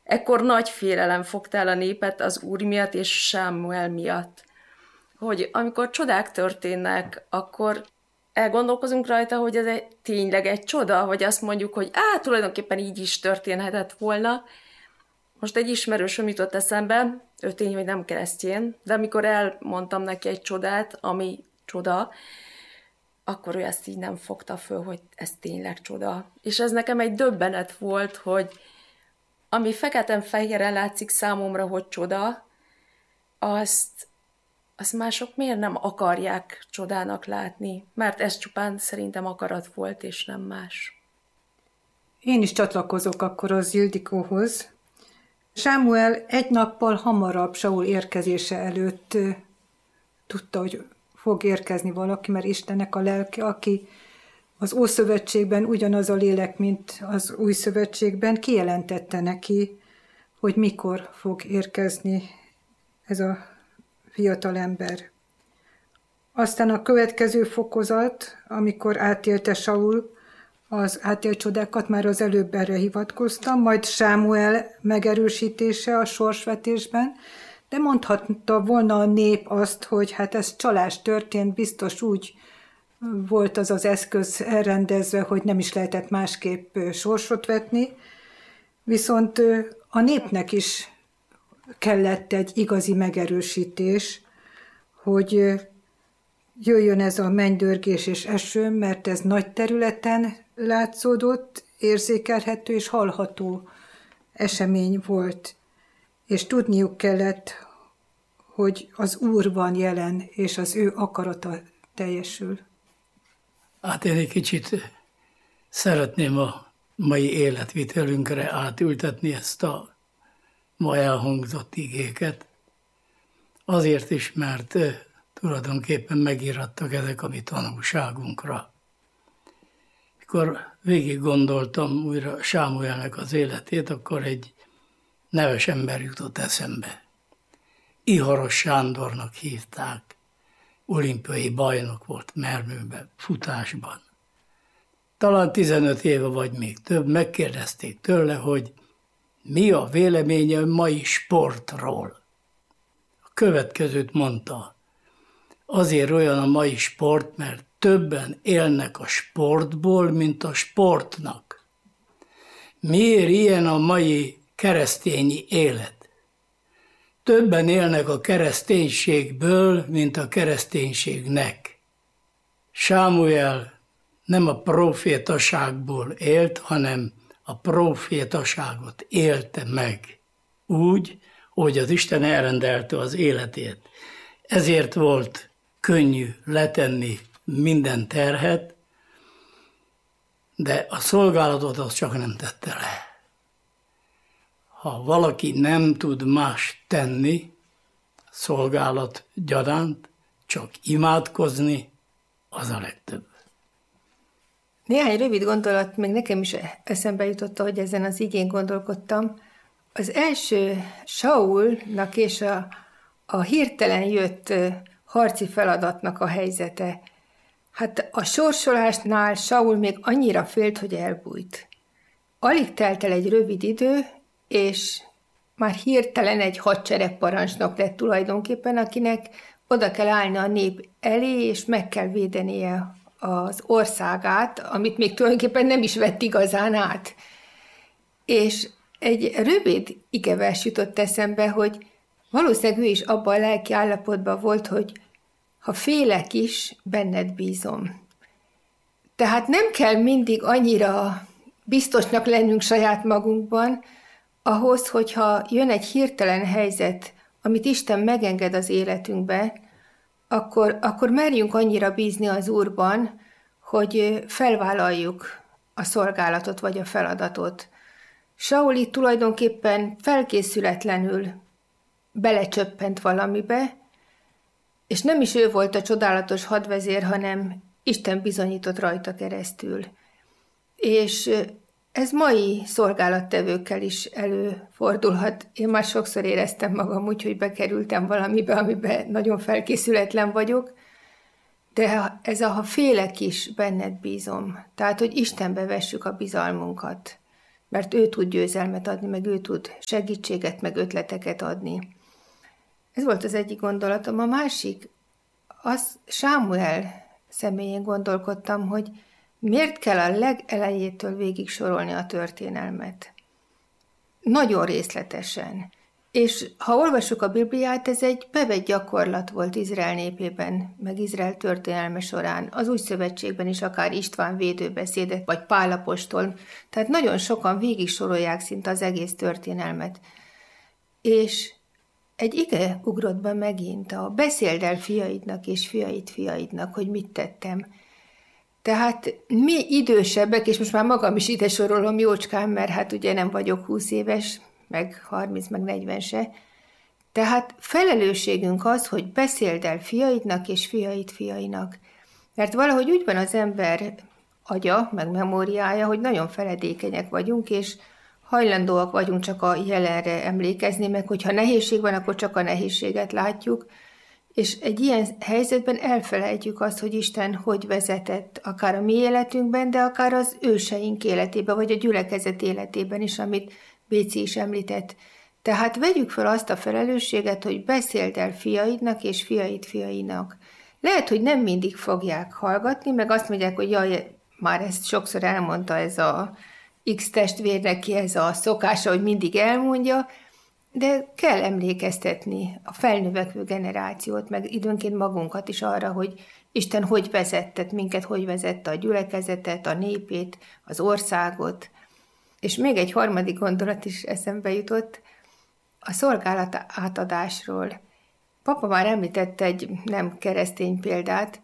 ekkor nagy félelem fogta el a népet az Úr miatt és Sámuel miatt. Hogy amikor csodák történnek, akkor elgondolkozunk rajta, hogy ez tényleg egy csoda, vagy azt mondjuk, hogy tulajdonképpen így is történhetett volna. Most egy ismerősöm jutott eszembe, ő tény, hogy nem keresztény, de amikor elmondtam neki egy csodát, ami csoda, akkor ő ezt így nem fogta föl, hogy ez tényleg csoda. És ez nekem egy döbbenet volt, hogy ami feketen-fehéren látszik számomra, hogy csoda, azt mások miért nem akarják csodának látni? Mert ez csupán szerintem akarat volt, és nem más. Én is csatlakozok akkor az Ildikóhoz. Sámuel egy nappal hamarabb Saul érkezése előtt tudta, hogy fog érkezni valaki, mert Istennek a lelke, aki az Ószövetségben ugyanaz a lélek, mint az Új Szövetségben, kijelentette neki, hogy mikor fog érkezni ez a fiatal ember. Aztán a következő fokozat, amikor átélte Saul az átélt csodákat, már az előbb erre hivatkoztam, majd Sámuel megerősítése a sorsvetésben, de mondhatta volna a nép azt, hogy hát ez csalás történt, biztos úgy volt az az eszköz elrendezve, hogy nem is lehetett másképp sorsot vetni, viszont a népnek is kellett egy igazi megerősítés, hogy jöjjön ez a mennydörgés és eső, mert ez nagy területen látszódott, érzékelhető és hallható esemény volt. És tudniuk kellett, hogy az Úr van jelen, és az ő akarata teljesül. Hát én egy kicsit szeretném a mai életvitelünkre átültetni ezt a ma elhangzott igéket. Azért is, mert tulajdonképpen megírattak ezek a mi tanulságunkra. Mikor végig gondoltam újra Sámuelnek az életét, akkor egy neves ember jutott eszembe. Iharos Sándornak hívták, olimpiai bajnok volt mermőben, futásban. Talán 15 éve vagy még több, megkérdezték tőle, hogy mi a véleménye a mai sportról. A következőt mondta, azért olyan a mai sport, mert többen élnek a sportból, mint a sportnak. Miért ilyen a mai keresztényi élet? Többen élnek a kereszténységből, mint a kereszténységnek. Sámuel nem a profétaságból élt, hanem a profétaságot élte meg. Úgy, hogy az Isten elrendelte az életét. Ezért volt könnyű letenni minden terhet, de a szolgálatot az csak nem tette le. Ha valaki nem tud más tenni, szolgálat gyaránt, csak imádkozni, az a legtöbb. Néhány rövid gondolat még nekem is eszembe jutott, hogy ezen az igén gondolkodtam. Az első Saulnak és a hirtelen jött harci feladatnak a helyzete. Hát a sorsolásnál Saul még annyira félt, hogy elbújt. Alig telt el egy rövid idő, és már hirtelen egy hadseregparancsnok lett tulajdonképpen, akinek oda kell állni a nép elé, és meg kell védenie az országát, amit még tulajdonképpen nem is vett igazán át. És egy rövid igevers jutott eszembe, hogy valószínűleg ő is abban a lelki állapotban volt, hogy ha félek is, benned bízom. Tehát nem kell mindig annyira biztosnak lennünk saját magunkban, ahhoz, hogyha jön egy hirtelen helyzet, amit Isten megenged az életünkbe, akkor merjünk annyira bízni az Úrban, hogy felvállaljuk a szolgálatot vagy a feladatot. Saul itt tulajdonképpen felkészületlenül belecsöppent valamibe, és nem is ő volt a csodálatos hadvezér, hanem Isten bizonyított rajta keresztül. És ez mai szolgálattevőkkel is előfordulhat. Én már sokszor éreztem magam úgy, hogy bekerültem valamibe, amiben nagyon felkészületlen vagyok, de ez ha félek is, benned bízom. Tehát, hogy Istenbe vessük a bizalmunkat. mert ő tud győzelmet adni, meg ő tud segítséget, meg ötleteket adni. Ez volt az egyik gondolatom. A másik, az Sámuel személyén gondolkodtam, hogy miért kell a legelejétől végig sorolni a történelmet. Nagyon részletesen. És ha olvassuk a Bibliát, ez egy bevett gyakorlat volt Izrael népében, meg Izrael történelme során. Az Új Szövetségben is akár István védőbeszédet, vagy Pál apostol. Tehát nagyon sokan végig sorolják szinte az egész történelmet. És egy ige ugrott be megint, a beszéld el fiaidnak és fiaidnak, hogy mit tettem. Tehát mi idősebbek, és most már magam is ide sorolom jócskán, mert hát ugye nem vagyok 20 éves, meg 30, meg 40 se. Tehát felelősségünk az, hogy beszéld el fiaidnak és fiainak. Mert valahogy úgy van az ember agya, meg memóriája, hogy nagyon feledékenyek vagyunk, és hajlandóak vagyunk csak a jelenre emlékezni, meg hogyha nehézség van, akkor csak a nehézséget látjuk, és egy ilyen helyzetben elfelejtjük azt, hogy Isten hogy vezetett, akár a mi életünkben, de akár az őseink életében, vagy a gyülekezet életében is, amit Béci is említett. Tehát vegyük fel azt a felelősséget, hogy beszéld el fiaidnak és fiainak. Lehet, hogy nem mindig fogják hallgatni, meg azt mondják, hogy jaj, már ezt sokszor elmondta ez a X testvérnek ki, ez a szokása, hogy mindig elmondja, de kell emlékeztetni a felnövekvő generációt, meg időnként magunkat is arra, hogy Isten hogy vezettet minket, hogy vezette a gyülekezetet, a népét, az országot. És még egy harmadik gondolat is eszembe jutott, a szolgálat átadásról. Papa már említette egy nem keresztény példát,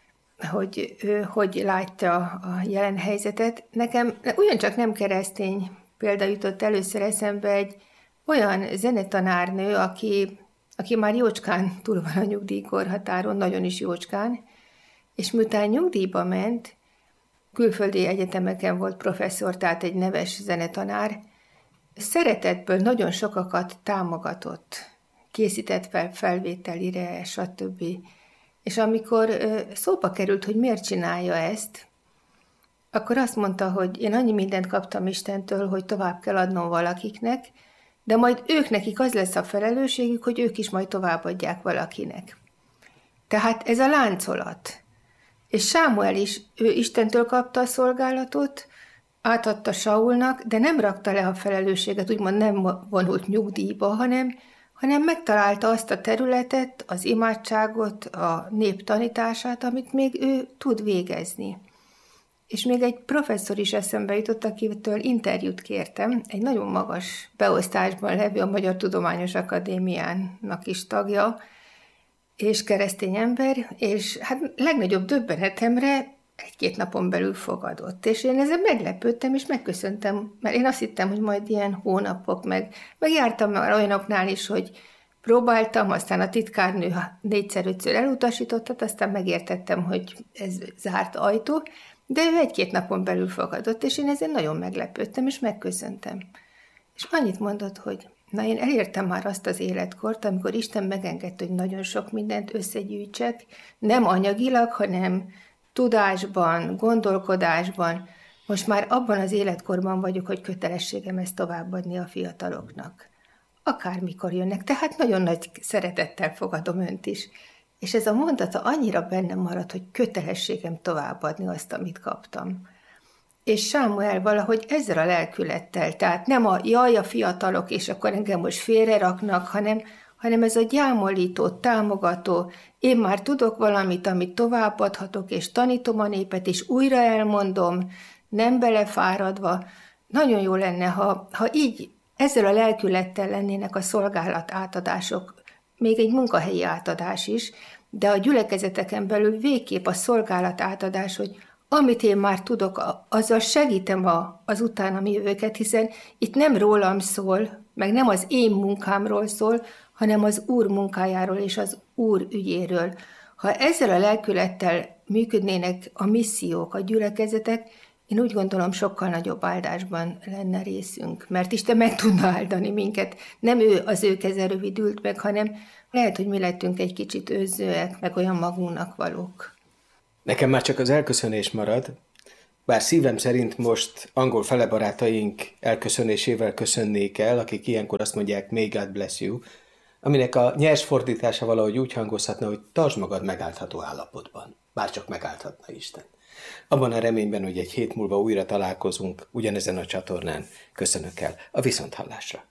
hogy ő hogy látja a jelen helyzetet. Nekem ugyancsak nem keresztény példa jutott először eszembe, egy olyan zenetanárnő, aki már jócskán túl van a nyugdíjkorhatáron, nagyon is jócskán, és miután nyugdíjba ment, külföldi egyetemeken volt professzor, tehát egy neves zenetanár, szeretetből nagyon sokakat támogatott, készített fel felvételire, stb. És amikor szóba került, hogy miért csinálja ezt, akkor azt mondta, hogy én annyi mindent kaptam Istentől, hogy tovább kell adnom valakiknek, de majd ők nekik az lesz a felelősségük, hogy ők is majd továbbadják valakinek. Tehát ez a láncolat. És Sámuel is, ő Istentől kapta a szolgálatot, átadta Saulnak, de nem rakta le a felelősséget, úgymond nem vonult nyugdíjba, hanem megtalálta azt a területet, az imádságot, a nép tanítását, amit még ő tud végezni. És még egy professzor is eszembe jutott, akitől interjút kértem, egy nagyon magas beosztásban levő, a Magyar Tudományos Akadémiának is tagja, és keresztény ember, és hát legnagyobb döbbenetemre 1-2 napon belül fogadott. És én ezzel meglepődtem, és megköszöntem, mert én azt hittem, hogy majd ilyen hónapok, meg jártam már olyanoknál is, hogy próbáltam, aztán a titkárnő 4-5-ször elutasítottat, aztán megértettem, hogy ez zárt ajtó, de ő 1-2 napon belül fogadott, és én ezzel nagyon meglepődtem, és megköszöntem. És annyit mondott, hogy na, én elértem már azt az életkort, amikor Isten megengedte, hogy nagyon sok mindent összegyűjtsek, nem anyagilag, hanem tudásban, gondolkodásban. Most már abban az életkorban vagyok, hogy kötelességem ezt továbbadni a fiataloknak. Akármikor jönnek, tehát nagyon nagy szeretettel fogadom önt is. És ez a mondata annyira bennem maradt, hogy kötelességem továbbadni azt, amit kaptam. És Sámuel valahogy ezzel a lelkülettel, tehát nem a jaj, a fiatalok, és akkor engem most félre raknak, hanem ez a gyámolító, támogató, én már tudok valamit, amit továbbadhatok, és tanítom a népet, és újra elmondom, nem belefáradva. Nagyon jó lenne, ha így ezzel a lelkülettel lennének a szolgálat átadások, még egy munkahelyi átadás is, de a gyülekezeteken belül végképp a szolgálat átadás, hogy amit én már tudok, azzal segítem az utánam jövőket, hiszen itt nem rólam szól, meg nem az én munkámról szól, hanem az Úr munkájáról és az Úr ügyéről. Ha ezzel a lelkülettel működnének a missziók, a gyülekezetek, én úgy gondolom, sokkal nagyobb áldásban lenne részünk, mert Isten meg tudna áldani minket. Nem az ő keze rövidült meg, hanem lehet, hogy mi lettünk egy kicsit őzzőek, meg olyan magunknak valók. Nekem már csak az elköszönés marad. bár szívem szerint most angol felebarátaink elköszönésével köszönnék el, akik ilyenkor azt mondják, may God bless you, aminek a nyers fordítása valahogy úgy hangozhatna, hogy tartsd magad megálltható állapotban, bárcsak megállthatna Isten. Abban a reményben, hogy egy hét múlva újra találkozunk ugyanezen a csatornán, köszönök el a viszonthallásra.